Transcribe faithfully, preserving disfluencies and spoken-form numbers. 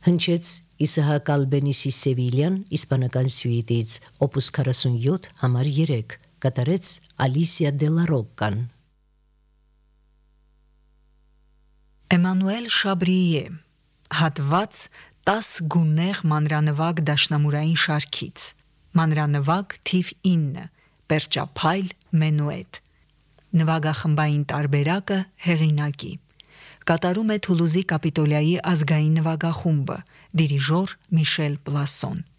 Հնչեց Իսահակ Ալբենիսի Սևիլյան իսպանական սյուիտից օպուս քառասունյոթ համար երեք, կատարեց Ալիսիա դելա Ռոկկան։ Էմանուել Շաբրիե, հատված տաս գունեղ մանրանվագ դաշնամուրային շարքից, մանրանվագ թիվ ինը, պերճափայլ մենուետ, նվագախմբային տարբերակը հեղինակի, կատարում է Թուլուզի Կապիտոլիայի ազգային նվագախումբը, դիրիժոր Միշել Պլասոն։